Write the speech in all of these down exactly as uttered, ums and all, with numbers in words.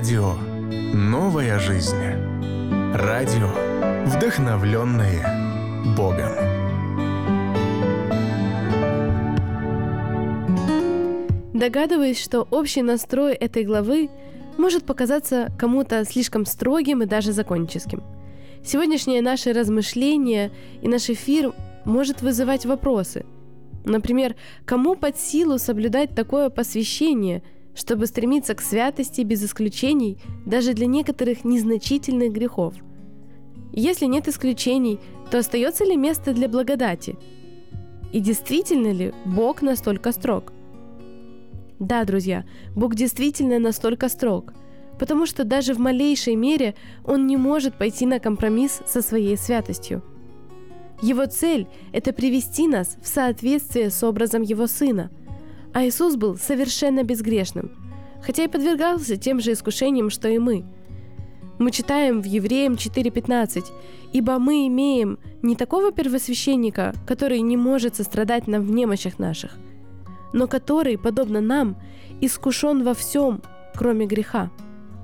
Радио «Новая жизнь». Радио, вдохновленное Богом. Догадываюсь, что общий настрой этой главы может показаться кому-то слишком строгим и даже законническим. Сегодняшнее наше размышление и наш эфир может вызывать вопросы. Например, кому под силу соблюдать такое посвящение, чтобы стремиться к святости без исключений даже для некоторых незначительных грехов? Если нет исключений, то остается ли место для благодати? И действительно ли Бог настолько строг? Да, друзья, Бог действительно настолько строг, потому что даже в малейшей мере Он не может пойти на компромисс со своей святостью. Его цель – это привести нас в соответствие с образом Его Сына, а Иисус был совершенно безгрешным, хотя и подвергался тем же искушениям, что и мы. Мы читаем в Евреям четыре пятнадцать: «Ибо мы имеем не такого первосвященника, который не может сострадать нам в немощах наших, но который, подобно нам, искушен во всем, кроме греха».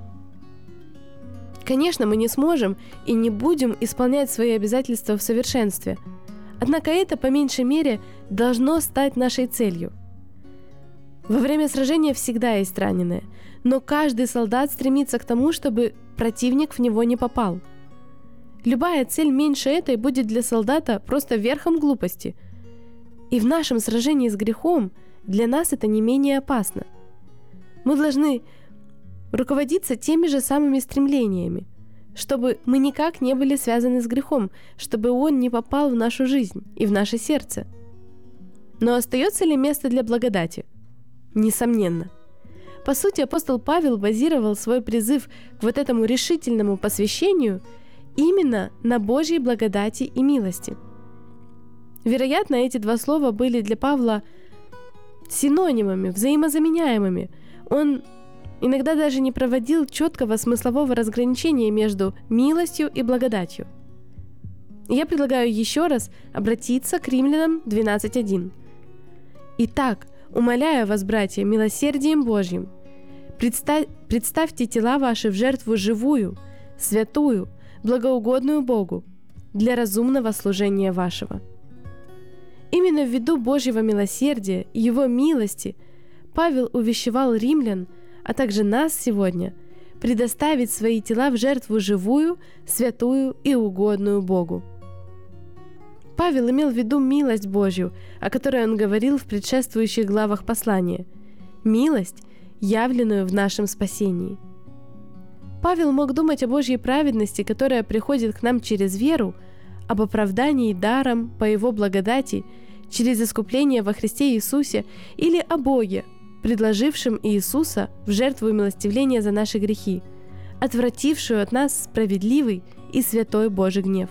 Конечно, мы не сможем и не будем исполнять свои обязательства в совершенстве, однако это, по меньшей мере, должно стать нашей целью. Во время сражения всегда есть раненые, но каждый солдат стремится к тому, чтобы противник в него не попал. Любая цель меньше этой будет для солдата просто верхом глупости. И в нашем сражении с грехом для нас это не менее опасно. Мы должны руководиться теми же самыми стремлениями, чтобы мы никак не были связаны с грехом, чтобы он не попал в нашу жизнь и в наше сердце. Но остается ли место для благодати? Несомненно. По сути, апостол Павел базировал свой призыв к вот этому решительному посвящению именно на Божьей благодати и милости. Вероятно, эти два слова были для Павла синонимами, взаимозаменяемыми. Он иногда даже не проводил четкого смыслового разграничения между милостью и благодатью. Я предлагаю еще раз обратиться к Римлянам двенадцать один. «Итак, умоляю вас, братья, милосердием Божьим, представь, представьте тела ваши в жертву живую, святую, благоугодную Богу, для разумного служения вашего». Именно ввиду Божьего милосердия и Его милости Павел увещевал римлян, а также нас сегодня, предоставить свои тела в жертву живую, святую и угодную Богу. Павел имел в виду милость Божью, о которой он говорил в предшествующих главах послания, милость, явленную в нашем спасении. Павел мог думать о Божьей праведности, которая приходит к нам через веру, об оправдании даром по Его благодати через искупление во Христе Иисусе или о Боге, предложившем Иисуса в жертву милостивления за наши грехи, отвратившую от нас справедливый и святой Божий гнев.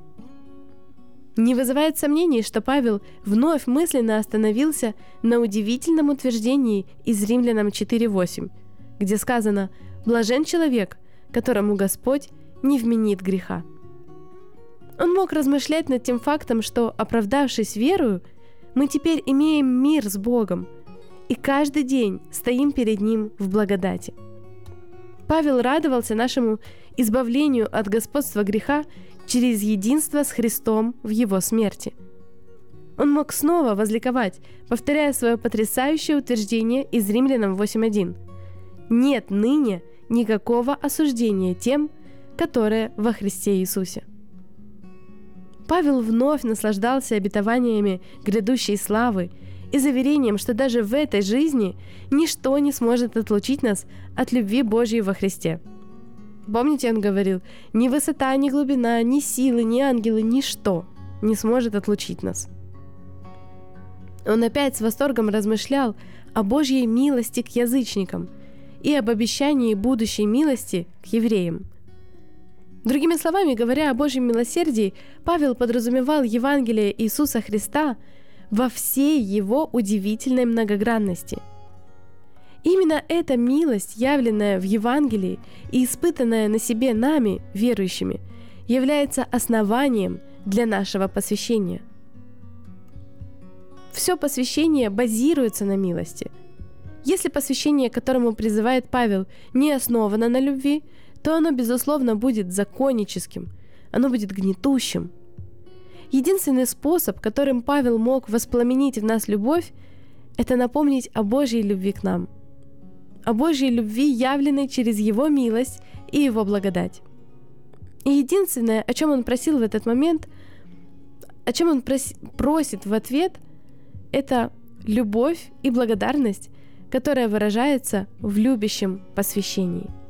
Не вызывает сомнений, что Павел вновь мысленно остановился на удивительном утверждении из Римлянам четыре восемь, где сказано: «Блажен человек, которому Господь не вменит греха». Он мог размышлять над тем фактом, что, оправдавшись верою, мы теперь имеем мир с Богом, и каждый день стоим перед Ним в благодати. Павел радовался нашему избавлению от господства греха через единство с Христом в Его смерти. Он мог снова возликовать, повторяя свое потрясающее утверждение из Римлянам восемь один: «Нет ныне никакого осуждения тем, которые во Христе Иисусе». Павел вновь наслаждался обетованиями грядущей славы и заверением, что даже в этой жизни ничто не сможет отлучить нас от любви Божьей во Христе. Помните, он говорил: «Ни высота, ни глубина, ни силы, ни ангелы, ничто не сможет отлучить нас». Он опять с восторгом размышлял о Божьей милости к язычникам и об обещании будущей милости к евреям. Другими словами, говоря о Божьем милосердии, Павел подразумевал Евангелие Иисуса Христа во всей Его удивительной многогранности. Именно эта милость, явленная в Евангелии и испытанная на себе нами, верующими, является основанием для нашего посвящения. Все посвящение базируется на милости. Если посвящение, к которому призывает Павел, не основано на любви, то оно, безусловно, будет законническим, оно будет гнетущим. Единственный способ, которым Павел мог воспламенить в нас любовь, это напомнить о Божьей любви к нам, о Божьей любви, явленной через Его милость и Его благодать. И единственное, о чем он просил в этот момент, о чем он прос- просит в ответ, это любовь и благодарность, которая выражается в любящем посвящении.